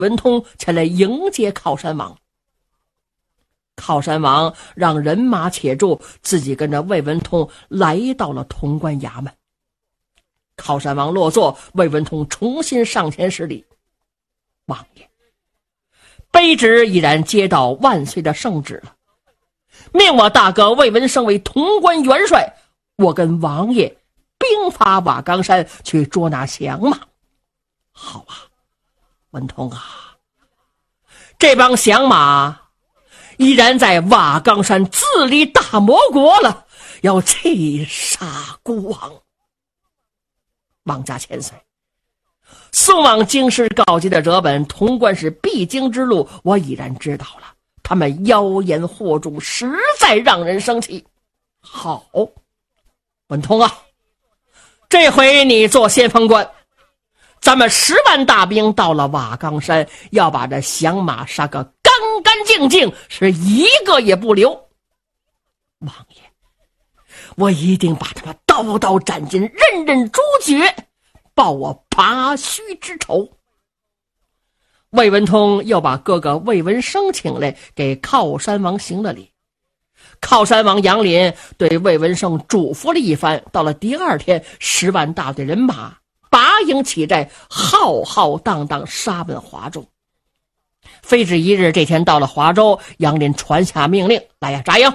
文通前来迎接靠山王。靠山王让人马且住，自己跟着魏文通来到了潼关衙门。靠山王落座，魏文通重新上前施礼：“王爷，卑职已然接到万岁的圣旨了，命我大哥魏文生为潼关元帅，我跟王爷兵发瓦岗山去捉拿降马。”“好啊，文通啊，这帮降马依然在瓦岗山自立大魔国了，要气杀孤王。王家千岁，送往京师告急的折本，潼关是必经之路，我已然知道了。他们妖言惑众，实在让人生气。好，文通啊，这回你做先锋官，咱们10万大兵到了瓦岗山，要把这降马杀个干干净净，是一个也不留。王爷，我一定把他们刀刀斩尽，任任诛绝，报我拔须之仇。”魏文通又把哥哥魏文生请来，给靠山王行了礼。靠山王杨林对魏文生嘱咐了一番，到了第2天，10万大队人马拔营起寨，浩浩荡荡杀奔华州。非止一日，这天到了华州，杨林传下命令：“来呀，扎营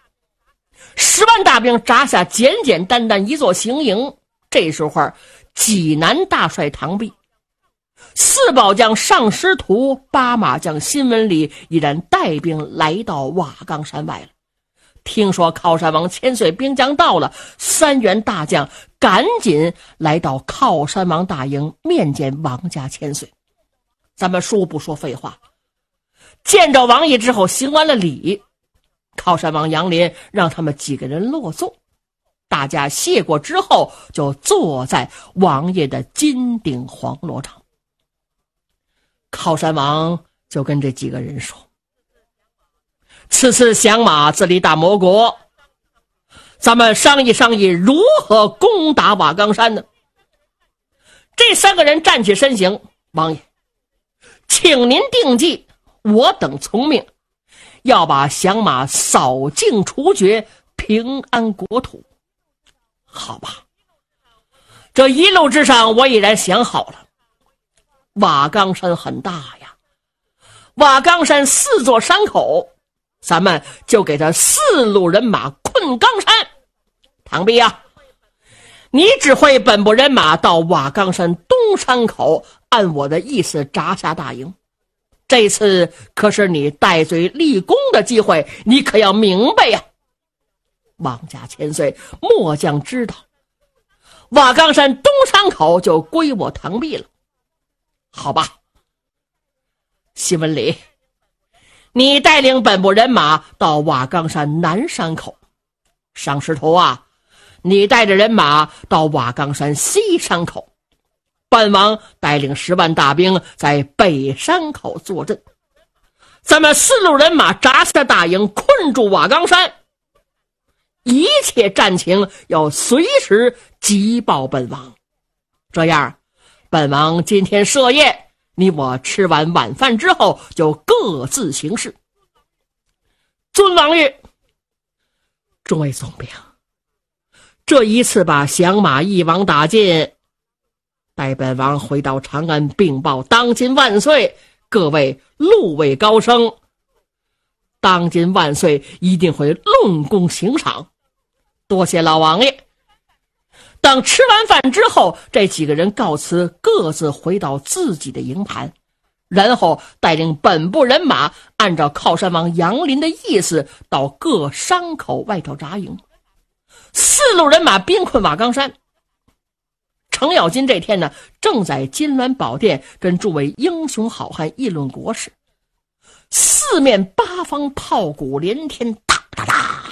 ！”10万大兵扎下简简单单一座行营。这时候，济南大帅唐弼、4保将尚师图、8马将辛文礼已然带兵来到瓦岗山外了。听说靠山王千岁兵将到了，3员大将赶紧来到靠山王大营面见王家千岁。咱们说不说废话，见着王爷之后行完了礼，靠山王杨林让他们几个人落座，大家谢过之后，就坐在王爷的金顶黄罗上。靠山王就跟这几个人说：“此次降马自立大魔国，咱们商议商议如何攻打瓦岗山呢？”这3个人站起身形：“王爷，请您定计，我等从命，要把降马扫净除绝，平安国土。”好吧，这一路之上我已然想好了。瓦岗山很大呀，瓦岗山4座山口，咱们就给他4路人马困冈山。唐弼啊，你指挥本部人马到瓦岗山东山口，按我的意思扎下大营。这次可是你戴罪立功的机会，你可要明白呀！王家千岁末将知道，瓦岗山东山口就归我唐弼了。好吧，辛文礼，你带领本部人马到瓦岗山南山口。尚师图啊，你带着人马到瓦岗山西山口。本王带领10万大兵在北山口坐镇，咱们4路人马扎下大营，困住瓦岗山，一切战情要随时急报本王。这样，本王今天设宴，你我吃完晚饭之后就各自行事。尊王爷，众位总兵，这一次把降马一网打尽，待本王回到长安禀报当今万岁，各位禄位高升，当今万岁一定会论功行赏。多谢老王爷。等吃完饭之后，这几个人告辞，各自回到自己的营盘，然后带领本部人马按照靠山王杨林的意思到各山口外头扎营。4路人马兵困瓦岗山。程咬金这天呢，正在金銮宝殿跟诸位英雄好汉议论国事，4面8方炮鼓连天，哒哒哒。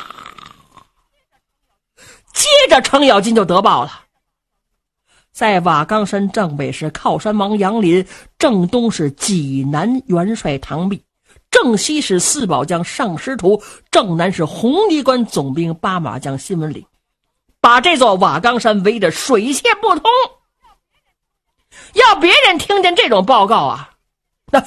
接着程咬金就得报了，在瓦岗山正北是靠山王杨林，正东是济南元帅唐弼，正西是4保将尚师图，正南是红泥关总兵8马将辛文礼，把这座瓦岗山围得水泄不通。要别人听见这种报告啊，